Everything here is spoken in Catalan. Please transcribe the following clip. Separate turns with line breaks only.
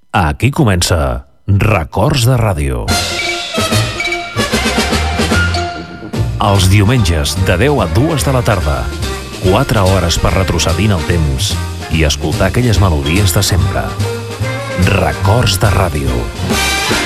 Aquí comença Records de Ràdio. Els diumenges de 10 a 2 de la tarda, 4 hores per retrocedir en el temps i escoltar aquelles melodies de sempre. Records de Ràdio.